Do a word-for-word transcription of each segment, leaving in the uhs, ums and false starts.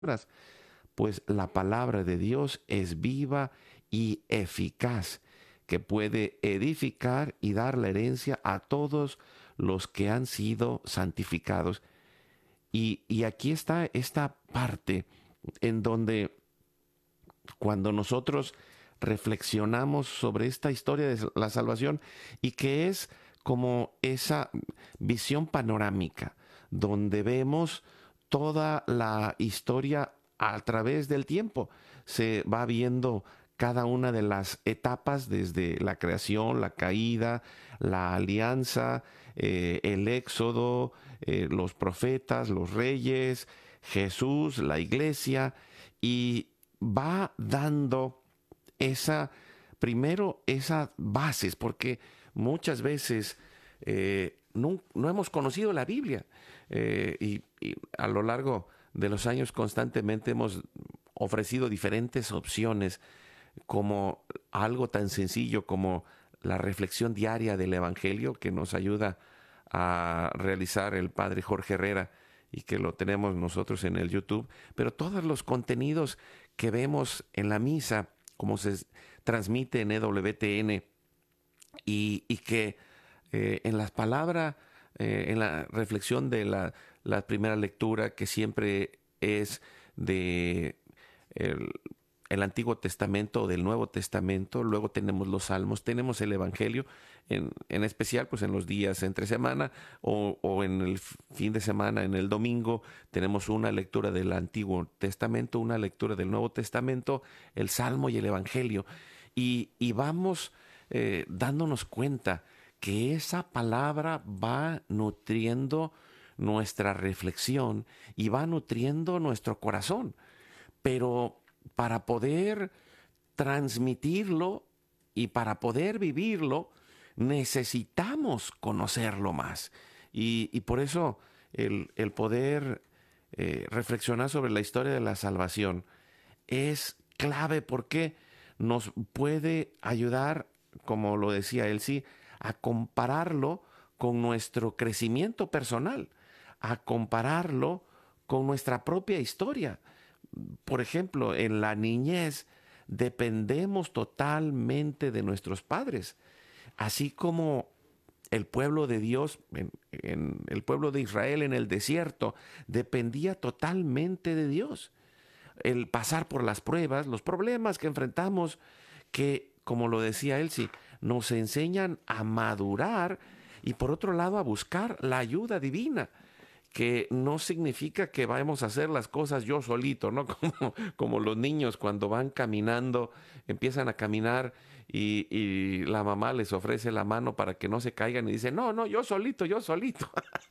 pues la palabra de Dios es viva y eficaz, que puede edificar y dar la herencia a todos los que han sido santificados. Y, y aquí está esta parte en donde cuando nosotros reflexionamos sobre esta historia de la salvación y que es como esa visión panorámica, donde vemos toda la historia a través del tiempo. Se va viendo cada una de las etapas desde la creación, la caída, la alianza, eh, el éxodo, eh, los profetas, los reyes, Jesús, la iglesia, y va dando esa, primero esas bases, porque muchas veces eh, no, no, hemos conocido la Biblia eh, y, y a lo largo de los años constantemente hemos ofrecido diferentes opciones, como algo tan sencillo como la reflexión diaria del Evangelio que nos ayuda a realizar el padre Jorge Herrera y que lo tenemos nosotros en el YouTube, pero todos los contenidos que vemos en la misa, como se transmite en E W T N y, y que eh, en las palabras, eh, en la reflexión de la, la primera lectura, que siempre es de el, el Antiguo Testamento o del Nuevo Testamento, luego tenemos los Salmos, tenemos el Evangelio, en, en especial pues en los días entre semana o, o en el fin de semana, en el domingo, tenemos una lectura del Antiguo Testamento, una lectura del Nuevo Testamento, el Salmo y el Evangelio, y, y vamos eh, dándonos cuenta que esa palabra va nutriendo nuestra reflexión y va nutriendo nuestro corazón, pero para poder transmitirlo y para poder vivirlo, necesitamos conocerlo más. Y, y por eso el, el poder eh, reflexionar sobre la historia de la salvación es clave porque nos puede ayudar, como lo decía él, sí, a compararlo con nuestro crecimiento personal, a compararlo con nuestra propia historia. Por ejemplo, en la niñez dependemos totalmente de nuestros padres, así como el pueblo de Dios, en, en el pueblo de Israel en el desierto, dependía totalmente de Dios. El pasar por las pruebas, los problemas que enfrentamos, que, como lo decía Elsie, nos enseñan a madurar y por otro lado a buscar la ayuda divina, que no significa que vamos a hacer las cosas yo solito, ¿no? Como, como los niños cuando van caminando, empiezan a caminar y, y la mamá les ofrece la mano para que no se caigan y dice, no, no, yo solito, yo solito.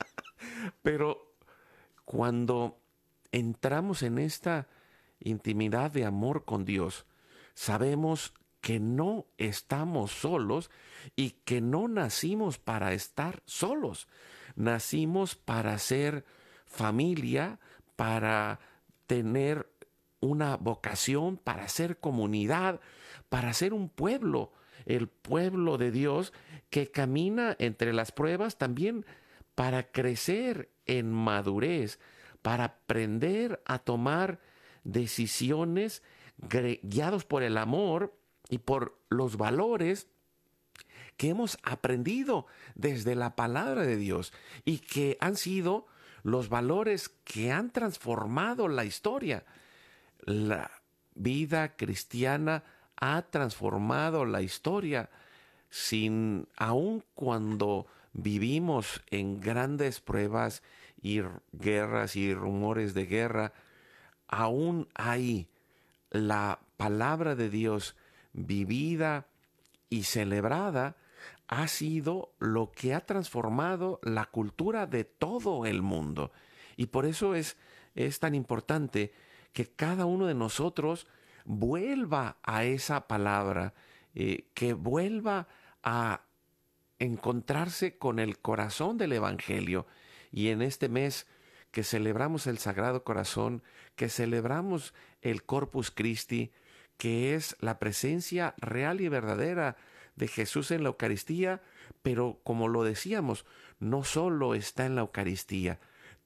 Pero cuando entramos en esta intimidad de amor con Dios, sabemos que no estamos solos y que no nacimos para estar solos. Nacimos para ser familia, para tener una vocación, para ser comunidad, para ser un pueblo, el pueblo de Dios que camina entre las pruebas también para crecer en madurez, para aprender a tomar decisiones guiados por el amor y por los valores que hemos aprendido desde la palabra de Dios y que han sido los valores que han transformado la historia. La vida cristiana ha transformado la historia, sin aun cuando vivimos en grandes pruebas y guerras y rumores de guerra, aún hay la palabra de Dios vivida y celebrada, ha sido lo que ha transformado la cultura de todo el mundo. Y por eso es, es tan importante que cada uno de nosotros vuelva a esa palabra, eh, que vuelva a encontrarse con el corazón del Evangelio. Y en este mes que celebramos el Sagrado Corazón, que celebramos el Corpus Christi, que es la presencia real y verdadera de Jesús en la Eucaristía, pero como lo decíamos, no solo está en la Eucaristía,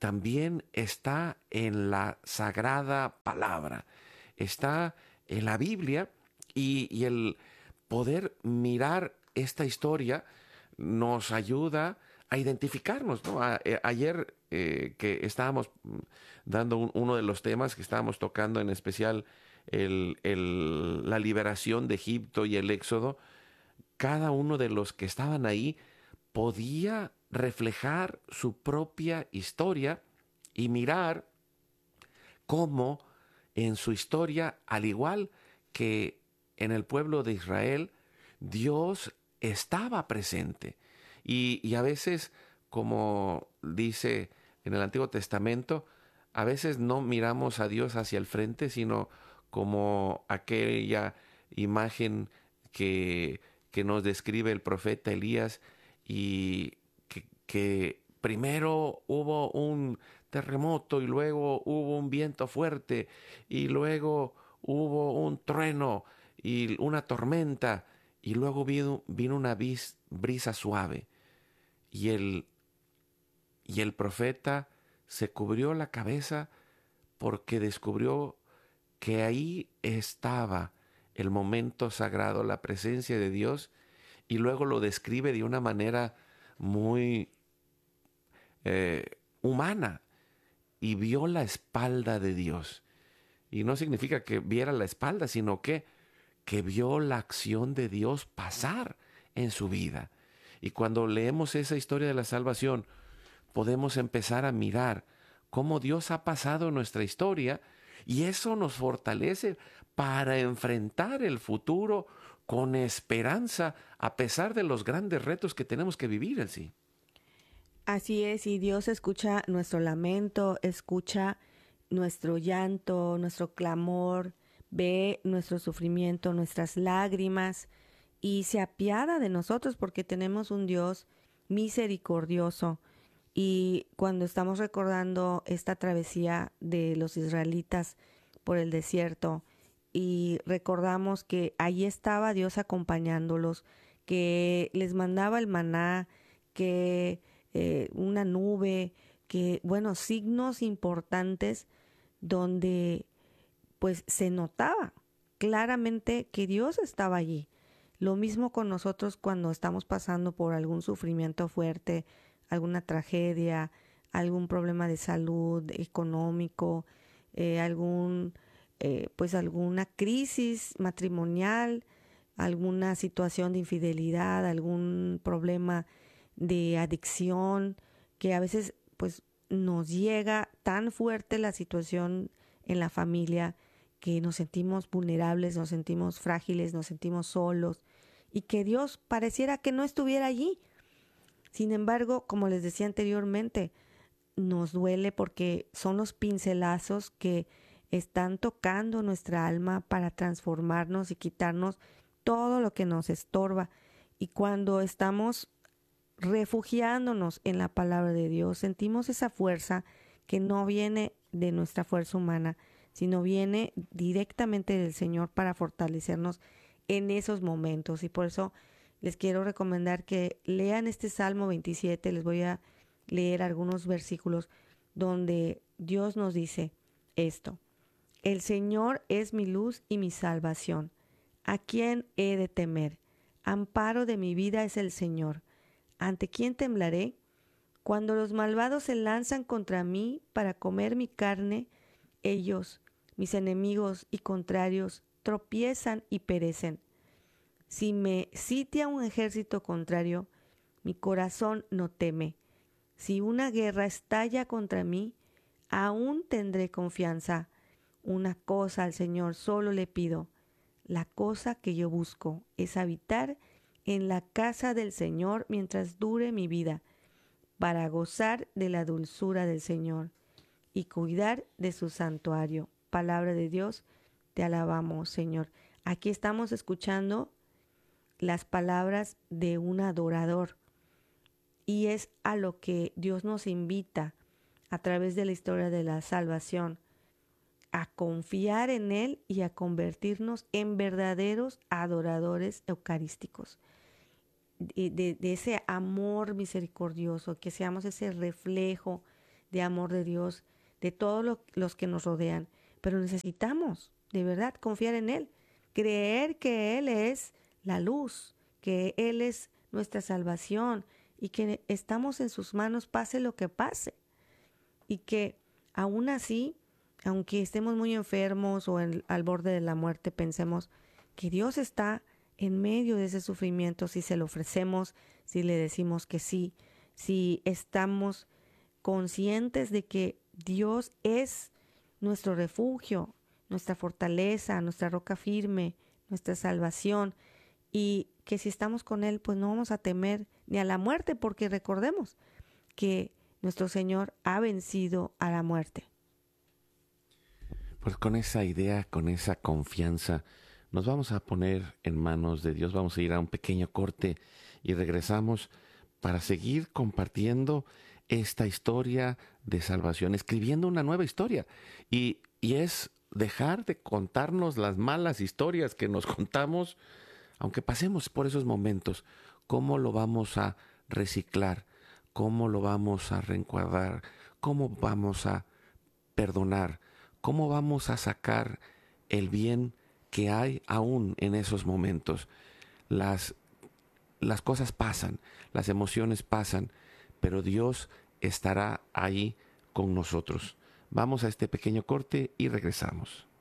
también está en la sagrada palabra, está en la Biblia, y, y el poder mirar esta historia nos ayuda a identificarnos, ¿no? A- eh, ayer eh, que estábamos mm, dando un- uno de los temas que estábamos tocando, en especial el- el- la liberación de Egipto y el Éxodo, cada uno de los que estaban ahí podía reflejar su propia historia y mirar cómo en su historia, al igual que en el pueblo de Israel, Dios estaba presente. Y, y a veces, como dice en el Antiguo Testamento, a veces no miramos a Dios hacia el frente, sino como aquella imagen que, que nos describe el profeta Elías, y que, que primero hubo un terremoto y luego hubo un viento fuerte y luego hubo un trueno y una tormenta y luego vino, vino una bis- brisa suave, y el, y el profeta se cubrió la cabeza porque descubrió que ahí estaba el momento sagrado, la presencia de Dios, y luego lo describe de una manera muy eh, humana, y vio la espalda de Dios. Y no significa que viera la espalda, sino que, que vio la acción de Dios pasar en su vida. Y cuando leemos esa historia de la salvación, podemos empezar a mirar cómo Dios ha pasado en nuestra historia, y eso nos fortalece para enfrentar el futuro con esperanza, a pesar de los grandes retos que tenemos que vivir en sí. Así es, y Dios escucha nuestro lamento, escucha nuestro llanto, nuestro clamor, ve nuestro sufrimiento, nuestras lágrimas, y se apiada de nosotros porque tenemos un Dios misericordioso. Y cuando estamos recordando esta travesía de los israelitas por el desierto, y recordamos que ahí estaba Dios acompañándolos, que les mandaba el maná, que eh, una nube, que, bueno, signos importantes donde pues se notaba claramente que Dios estaba allí. Lo mismo con nosotros cuando estamos pasando por algún sufrimiento fuerte, alguna tragedia, algún problema de salud, económico, eh, algún, eh, pues alguna crisis matrimonial, alguna situación de infidelidad, algún problema de adicción, que a veces pues nos llega tan fuerte la situación en la familia que nos sentimos vulnerables, nos sentimos frágiles, nos sentimos solos, y que Dios pareciera que no estuviera allí. Sin embargo, como les decía anteriormente, nos duele porque son los pincelazos que están tocando nuestra alma para transformarnos y quitarnos todo lo que nos estorba. Y cuando estamos refugiándonos en la palabra de Dios, sentimos esa fuerza que no viene de nuestra fuerza humana, sino viene directamente del Señor para fortalecernos en esos momentos. Y por eso les quiero recomendar que lean este Salmo veintisiete. Les voy a leer algunos versículos donde Dios nos dice esto: el Señor es mi luz y mi salvación. ¿A quién he de temer? Amparo de mi vida es el Señor. ¿Ante quién temblaré? Cuando los malvados se lanzan contra mí para comer mi carne, ellos, mis enemigos y contrarios, tropiezan y perecen. Si me sitia un ejército contrario, mi corazón no teme. Si una guerra estalla contra mí, aún tendré confianza. Una cosa al Señor solo le pido. La cosa que yo busco es habitar en la casa del Señor mientras dure mi vida, para gozar de la dulzura del Señor y cuidar de su santuario. Palabra de Dios, te alabamos, Señor. Aquí estamos escuchando las palabras de un adorador, y es a lo que Dios nos invita a través de la historia de la salvación, a confiar en Él y a convertirnos en verdaderos adoradores eucarísticos, de, de, de ese amor misericordioso, que seamos ese reflejo de amor de Dios, de todos lo- los que nos rodean. Pero necesitamos, de verdad, confiar en Él, creer que Él es la luz, que Él es nuestra salvación y que estamos en sus manos pase lo que pase. Y que aún así, aunque estemos muy enfermos o en- al borde de la muerte, pensemos que Dios está en medio de ese sufrimiento si se lo ofrecemos, si le decimos que sí, si estamos conscientes de que Dios es nuestro refugio, nuestra fortaleza, nuestra roca firme, nuestra salvación, y que si estamos con Él, pues no vamos a temer ni a la muerte, porque recordemos que nuestro Señor ha vencido a la muerte. Pues con esa idea, con esa confianza, nos vamos a poner en manos de Dios. Vamos a ir a un pequeño corte y regresamos para seguir compartiendo esta historia de salvación, escribiendo una nueva historia. Y, y es dejar de contarnos las malas historias que nos contamos, aunque pasemos por esos momentos. ¿Cómo lo vamos a reciclar? ¿Cómo lo vamos a reencuadrar? ¿Cómo vamos a perdonar? ¿Cómo vamos a sacar el bien que hay aún en esos momentos? Las, las cosas pasan, las emociones pasan, pero Dios estará ahí con nosotros. Vamos a este pequeño corte y regresamos.